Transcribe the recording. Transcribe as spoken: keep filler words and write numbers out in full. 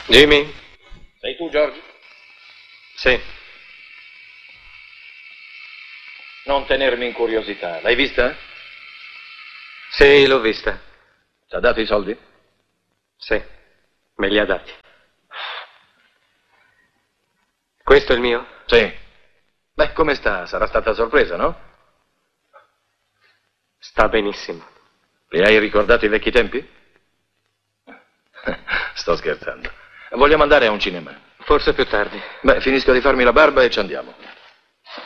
Jimmy? Sei tu, George? Sì. Non tenermi in curiosità. L'hai vista? Sì, l'ho vista. Ti ha dato i soldi? Sì, me li ha dati. Questo è il mio? Sì. Beh, come sta? Sarà stata sorpresa, no? Sta benissimo. Vi hai ricordato i vecchi tempi? Sto scherzando. Vogliamo andare a un cinema? Forse più tardi. Beh, finisco di farmi la barba e ci andiamo.